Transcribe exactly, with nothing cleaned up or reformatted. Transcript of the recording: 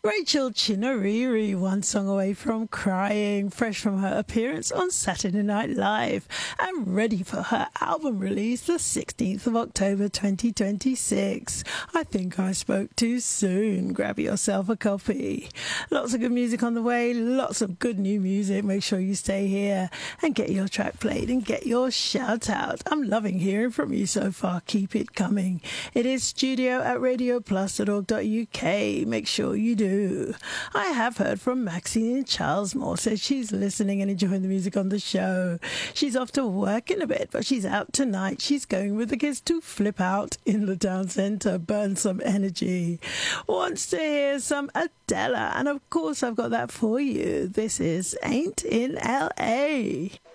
Rachel Chinoriri, one song away from crying, fresh from her appearance on Saturday Night Live and ready for her album release the sixteenth of October twenty twenty-six. I think I spoke too soon. Grab yourself a copy. Lots of good music on the way, lots of good new music. Make sure you stay here and get your track played and get your shout out. I'm loving hearing from you so far. Keep it coming. It is studio at radio plus dot org dot U K. Make sure you do. I have heard from Maxine in Charlesmore. Says she's listening and enjoying the music on the show. She's off to work in a bit, but she's out tonight. She's going with the kids to flip out in the town centre, burn some energy. Wants to hear some Adele, and of course I've got that for you. This is Ain't in L A.